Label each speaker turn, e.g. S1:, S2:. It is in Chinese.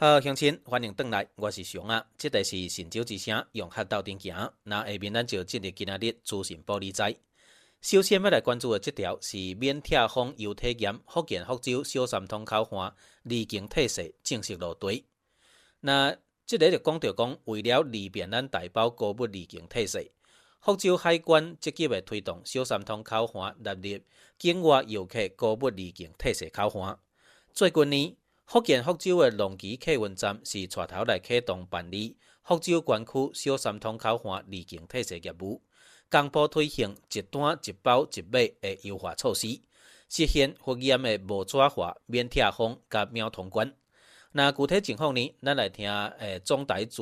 S1: 好，乡亲，欢迎回来，我是熊啊。这个是神州之声，用客斗阵行。那下面咱就进入今仔日资讯报理财。首先要来关注的这条是免拆封游体验福建福州小三通口岸离境特色正式落地。那这个就讲，为了利便咱台胞高物离境特色，福州海关积极的推动小三通口岸纳入境外游客高物离境特色口岸。最近呢，福建福州的龙旗客运站是带头来启动办理福州关区小三通口岸离境特色业务，公布推行一单一包一码的优化措施，实现福严的无纸化、免拆封甲秒通关。那具体情况呢，咱来听总台主